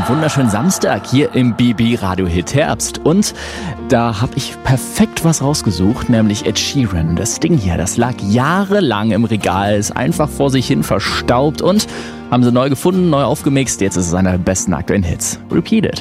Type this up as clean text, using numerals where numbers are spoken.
einen wunderschönen Samstag hier im BB Radio Hit Herbst. Und da habe ich perfekt was rausgesucht, nämlich Ed Sheeran. Das Ding hier, das lag jahrelang im Regal, ist einfach vor sich hin verstaubt und haben sie neu gefunden, neu aufgemixt. Jetzt ist es einer der besten aktuellen Hits. Repeat It.